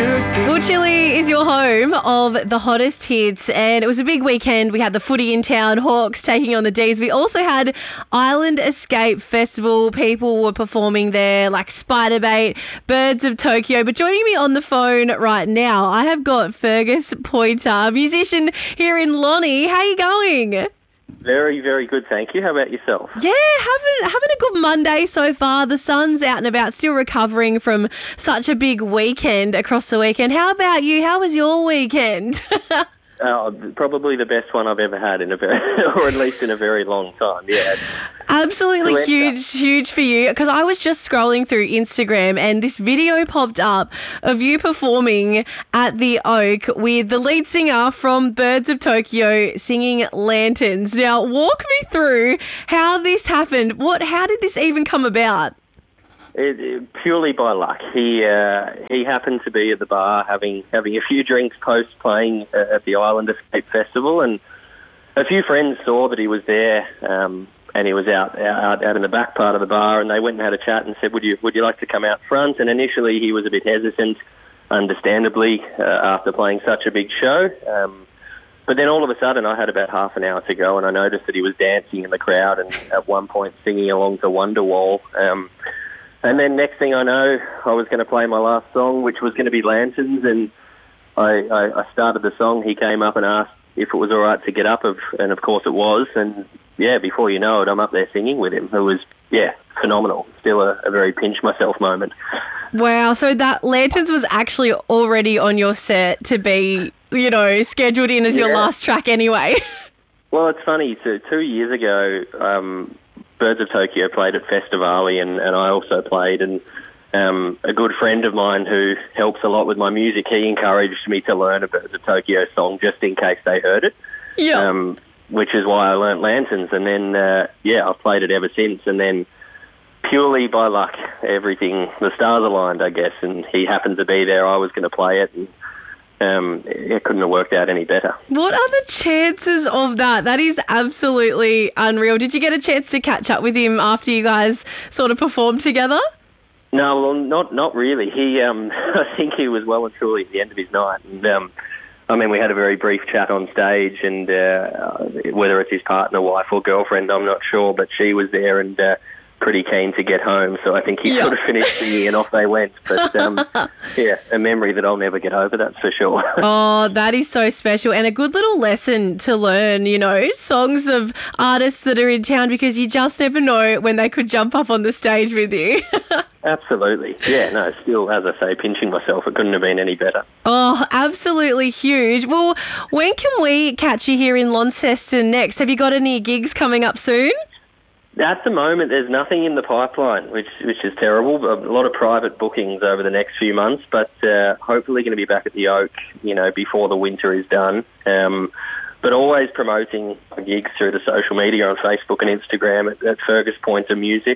Well, Chile is your home of the hottest hits, and it was a big weekend. We had the footy in town, Hawks taking on the D's. We also had Island Escape Festival. People were performing there like Spiderbait, Birds of Tokyo. But joining me on the phone right now, I have got Fergus Pointer, a musician here in Lonnie. How you going? Very, very good, thank you. How about yourself? Yeah, having a good Monday so far. The sun's out and about, still recovering from such a big weekend across the weekend. How about you? How was your weekend? Probably the best one I've ever had in or at least in a very long time. Yeah, absolutely huge for you. Because I was just scrolling through Instagram and this video popped up of you performing at the Oak with the lead singer from Birds of Tokyo singing Lanterns. Now, walk me through how this happened. How did this even come about? Purely by luck. He happened to be at the bar having a few drinks post playing at the Island Escape Festival, and a few friends saw that he was there, and he was out in the back part of the bar, and they went and had a chat and said, "Would you like to come out front?" And initially he was a bit hesitant, understandably, after playing such a big show. But then all of a sudden I had about half an hour to go, and I noticed that he was dancing in the crowd and at one point singing along to Wonderwall. And then next thing I know, I was going to play my last song, which was going to be Lanterns, and I started the song. He came up and asked if it was all right to get up, and of course it was. And, yeah, before you know it, I'm up there singing with him. It was, phenomenal. Still a very pinch myself moment. Wow, so that Lanterns was actually already on your set to be, scheduled in as your last track anyway. Well, it's funny. So 2 years ago, Birds of Tokyo played at Festivali, and I also played, and a good friend of mine who helps a lot with my music, he encouraged me to learn a Birds of Tokyo song just in case they heard it, which is why I learnt Lanterns, and then, I've played it ever since, and then purely by luck, the stars aligned, I guess, and he happened to be there. I was going to play it, and it couldn't have worked out any better. What are the chances of that? That is absolutely unreal. Did you get a chance to catch up with him after you guys sort of performed together? No, well, not really. He, I think he was well and truly at the end of his night. And, we had a very brief chat on stage, and whether it's his partner, wife or girlfriend, I'm not sure, but she was there and pretty keen to get home, so I think he sort of finished singing and off they went. But a memory that I'll never get over, that's for sure. Oh, that is so special, and a good little lesson to learn, songs of artists that are in town, because you just never know when they could jump up on the stage with you. Absolutely. Yeah, no, still, as I say, pinching myself, it couldn't have been any better. Oh, absolutely huge. Well, when can we catch you here in Launceston next? Have you got any gigs coming up soon? At the moment, there's nothing in the pipeline, which is terrible. A lot of private bookings over the next few months, but hopefully going to be back at the Oak, before the winter is done. But always promoting gigs through the social media on Facebook and Instagram at Fergus Pointer Music.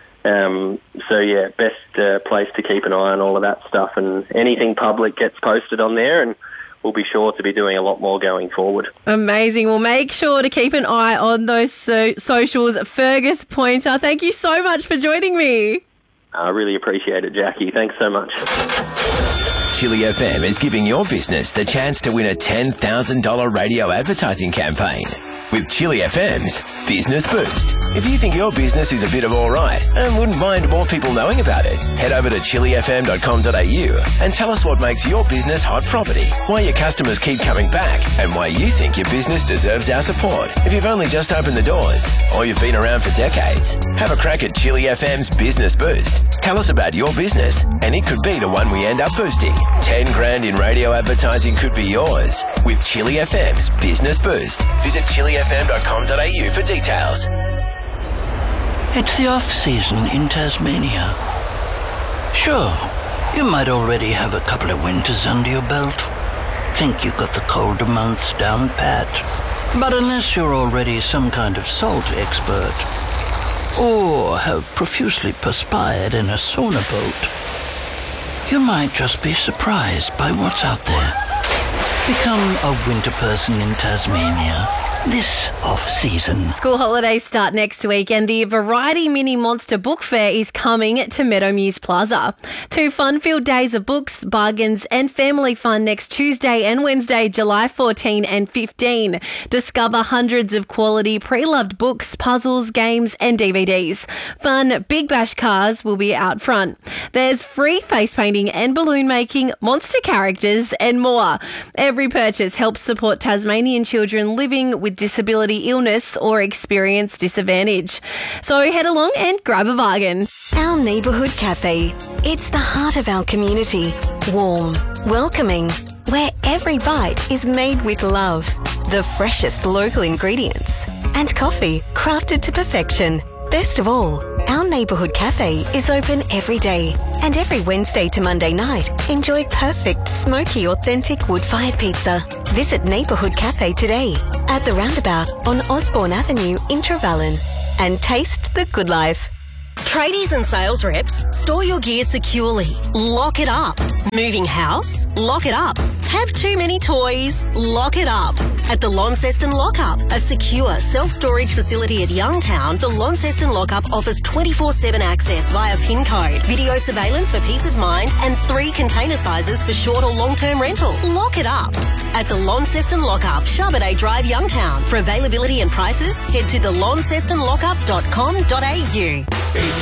Best place to keep an eye on all of that stuff, and anything public gets posted on there, and we'll be sure to be doing a lot more going forward. Amazing. Well, make sure to keep an eye on those socials. Fergus Pointer, thank you so much for joining me. I really appreciate it, Jackie. Thanks so much. Chili FM is giving your business the chance to win a $10,000 radio advertising campaign with Chili FM's Business Boost. If you think your business is a bit of all right and wouldn't mind more people knowing about it, head over to chilifm.com.au and tell us what makes your business hot property, why your customers keep coming back, and why you think your business deserves our support. If you've only just opened the doors or you've been around for decades, have a crack at Chili FM's Business Boost. Tell us about your business and it could be the one we end up boosting. 10 grand in radio advertising could be yours with Chili FM's Business Boost. Visit chilifm.com.au for details. It's the off-season in Tasmania. Sure, you might already have a couple of winters under your belt. Think you've got the colder months down pat. But unless you're already some kind of salt expert, or have profusely perspired in a sauna boat, you might just be surprised by what's out there. Become a winter person in Tasmania this off-season. School holidays start next week and the Variety Mini Monster Book Fair is coming to Meadow Muse Plaza. 2 fun-filled days of books, bargains and family fun next Tuesday and Wednesday, July 14 and 15. Discover hundreds of quality pre-loved books, puzzles, games and DVDs. Fun Big Bash cars will be out front. There's free face painting and balloon making, monster characters and more. Every purchase helps support Tasmanian children living with disability, illness or experience disadvantage. So head along and grab a bargain. Our neighbourhood cafe. It's the heart of our community. Warm, welcoming, where every bite is made with love. The freshest local ingredients. And coffee crafted to perfection. Best of all, our neighbourhood cafe is open every day. And every Wednesday to Monday night, enjoy perfect, smoky, authentic wood-fired pizza. Visit Neighbourhood Cafe today at the roundabout on Osborne Avenue in Trevellyn and taste the good life. Tradies and sales reps, store your gear securely. Lock it up. Moving house? Lock it up. Have too many toys? Lock it up. At the Launceston Lockup, a secure self-storage facility at Youngtown, the Launceston Lockup offers 24/7 access via PIN code, video surveillance for peace of mind, and 3 container sizes for short or long-term rental. Lock it up. At the Launceston Lockup, Sharboday Drive, Youngtown. For availability and prices, head to thelauncestonlockup.com.au.